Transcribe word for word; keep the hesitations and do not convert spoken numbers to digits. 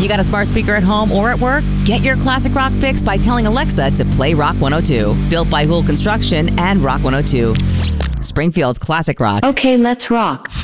You got a smart speaker at home or at work? Get your classic rock fix by telling Alexa to play Rock one oh two. Built by Hool Construction and Rock one oh two. Springfield's classic rock. Okay, let's rock.